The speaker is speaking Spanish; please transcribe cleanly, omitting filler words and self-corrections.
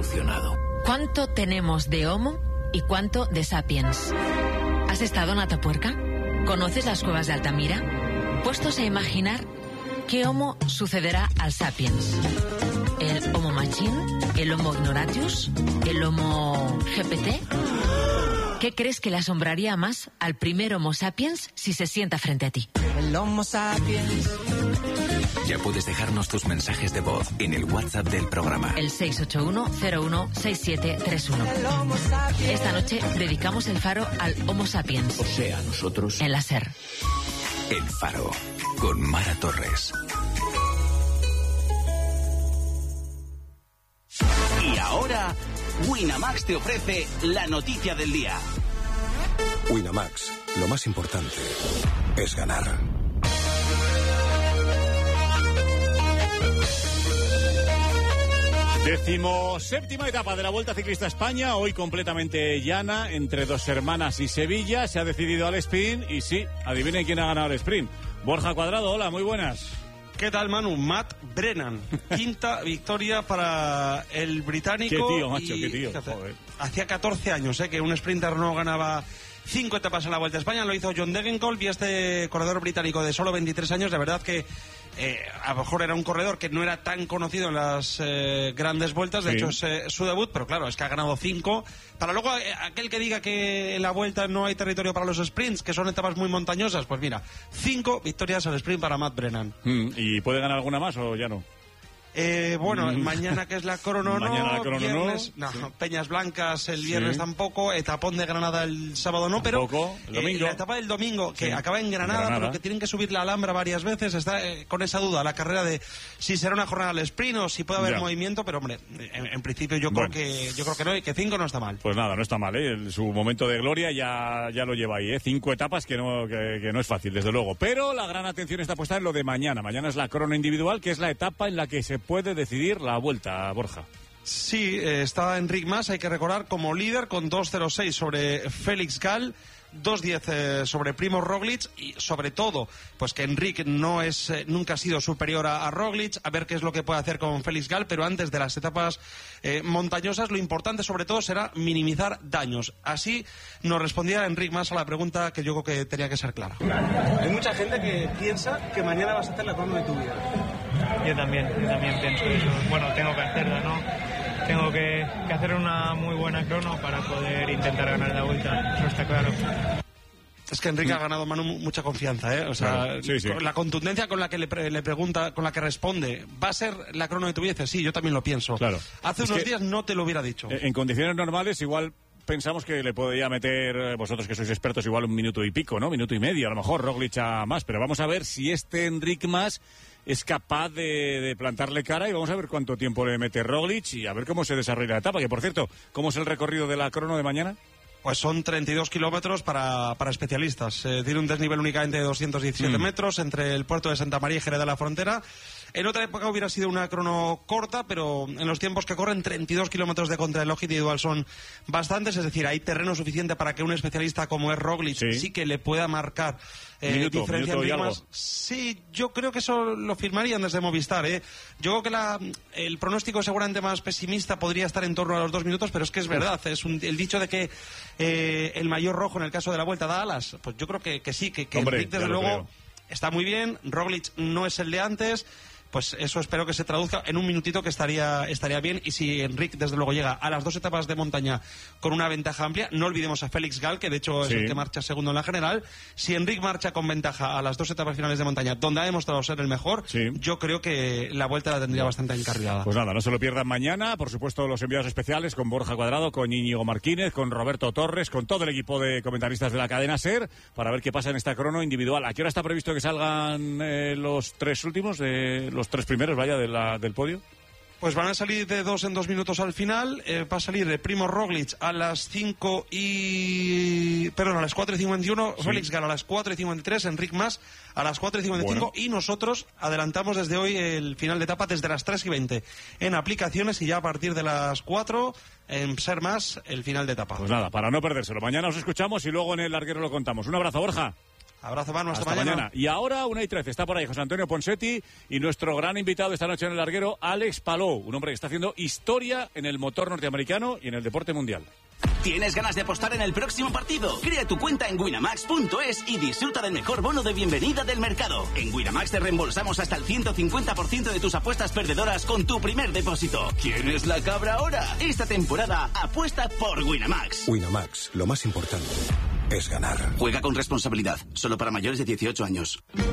solucionado. ¿Cuánto tenemos de Homo y cuánto de Sapiens? ¿Has estado en Atapuerca? ¿Conoces las cuevas de Altamira? Puestos a imaginar qué Homo sucederá al Sapiens. ¿El Homo Machine? ¿El Homo Ignoratius? ¿El Homo GPT? ¿Qué crees que le asombraría más al primer Homo Sapiens si se sienta frente a ti? El Homo Sapiens. Ya puedes dejarnos tus mensajes de voz en el WhatsApp del programa. El 681-016731. Esta noche dedicamos el faro al Homo Sapiens. O sea, nosotros... En la SER. El Faro, con Mara Torres. Y ahora, Winamax te ofrece la noticia del día. Winamax, lo más importante es ganar. Decimoséptima etapa de la Vuelta Ciclista a España, hoy completamente llana, entre Dos Hermanas y Sevilla. Se ha decidido al sprint y sí, adivinen quién ha ganado el sprint. Borja Cuadrado, hola, muy buenas. ¿Qué tal, Manu? Matt Brennan. Quinta victoria para el británico. Qué tío, macho, qué tío. Joder. Hacía 14 años que un sprinter no ganaba 5 etapas en la Vuelta a España. Lo hizo John Degenkolb y este corredor británico de solo 23 años, de verdad que a lo mejor era un corredor que no era tan conocido en las grandes vueltas. De hecho es su debut, pero claro, es que ha ganado 5. Para luego aquel que diga que en la Vuelta no hay territorio para los sprints, que son etapas muy montañosas, pues mira, 5 victorias al sprint para Matt Brennan. ¿Y puede ganar alguna más o ya no? Bueno, mañana que es la crono, mañana la crono viernes, no, Peñas Blancas el viernes tampoco, etapón de Granada el sábado no, pero el domingo. La etapa del domingo, que acaba en Granada, pero que tienen que subir la Alhambra varias veces, está con esa duda la carrera de si será una jornada al sprint o si puede haber movimiento, pero hombre, en principio yo creo que no, y que 5 no está mal. Pues nada, no está mal, su momento de gloria ya lo lleva ahí, 5 etapas que no es fácil, desde luego, pero la gran atención está puesta en lo de mañana. Mañana es la crono individual, que es la etapa en la que se puede decidir la Vuelta, Borja. Sí, está Enric Mas, hay que recordar, como líder con 2.06 sobre Félix Gall, 2.10 sobre Primo Roglic, y sobre todo, pues que Enric nunca ha sido superior a Roglic, a ver qué es lo que puede hacer con Félix Gall, pero antes de las etapas montañosas, lo importante sobre todo será minimizar daños. Así nos respondía Enric Mas a la pregunta que yo creo que tenía que ser clara. Hay mucha gente que piensa que mañana vas a hacer la crono de tu vida. Yo también pienso eso. Bueno, tengo que hacerla, ¿no? Tengo que hacer una muy buena crono para poder intentar ganar la Vuelta, eso está claro. Es que Enrique ha ganado, Manu, mucha confianza, O sea, claro, sí. La contundencia con la que le pregunta, con la que responde, ¿va a ser la crono de tu vida? Sí, yo también lo pienso. Claro. Hace unos días no te lo hubiera dicho. En condiciones normales, igual pensamos que le podría meter, vosotros que sois expertos, igual 1 minuto y pico, ¿no? 1 minuto y medio, a lo mejor Roglic a más, pero vamos a ver si este Enric Mas es capaz de plantarle cara, y vamos a ver cuánto tiempo le mete Roglic y a ver cómo se desarrolla la etapa, que por cierto, ¿cómo es el recorrido de la crono de mañana? Pues son 32 kilómetros para especialistas. Tiene un desnivel únicamente de 217 metros entre el puerto de Santa María y Jerez de la Frontera. En otra época hubiera sido una crono corta, pero en los tiempos que corren 32 kilómetros de contrarreloj individual son bastantes, es decir, hay terreno suficiente para que un especialista como es Roglic sí que le pueda marcar diferencia en ritmos. Sí, yo creo que eso lo firmarían desde Movistar, Yo creo que el pronóstico seguramente más pesimista podría estar en torno a los 2 minutos, pero es que es verdad, es el dicho de que el mayor rojo en el caso de la Vuelta da alas, pues yo creo que sí, que Enric desde luego está muy bien, Roglic no es el de antes. Pues eso espero que se traduzca en 1 minutito, que estaría bien. Y si Enric desde luego llega a las 2 etapas de montaña con una ventaja amplia, no olvidemos a Félix Gall, que de hecho es el que marcha segundo en la general. Si Enric marcha con ventaja a las 2 etapas finales de montaña, donde ha demostrado ser el mejor, yo creo que la Vuelta la tendría bastante encarrilada. Pues nada, no se lo pierdan mañana. Por supuesto, los enviados especiales con Borja Cuadrado, con Íñigo Martínez, con Roberto Torres, con todo el equipo de comentaristas de la cadena SER, para ver qué pasa en esta crono individual. ¿A qué hora está previsto que salgan los 3 últimos, los 3 primeros, del podio? Pues van a salir de 2 en 2 minutos al final. Va a salir Primo Roglic a las 4:51, Félix Gall a las 4:53, Enric Mas a las 4:55 y nosotros adelantamos desde hoy el final de etapa desde las 3:20 en aplicaciones, y ya a partir de las 4 en Ser Más el final de etapa. Pues nada, para no perdérselo. Mañana os escuchamos y luego en el larguero lo contamos. Un abrazo, Borja. Abrazo, Manu, hasta mañana. Y ahora, 1:13, está por ahí José Antonio Ponsetti y nuestro gran invitado esta noche en el larguero, Alex Palou, un hombre que está haciendo historia en el motor norteamericano y en el deporte mundial. ¿Tienes ganas de apostar en el próximo partido? Crea tu cuenta en winamax.es y disfruta del mejor bono de bienvenida del mercado. En Winamax te reembolsamos hasta el 150% de tus apuestas perdedoras con tu primer depósito. ¿Quién es la cabra ahora? Esta temporada apuesta por Winamax. Winamax, lo más importante es ganar. Juega con responsabilidad, solo para mayores de 18 años.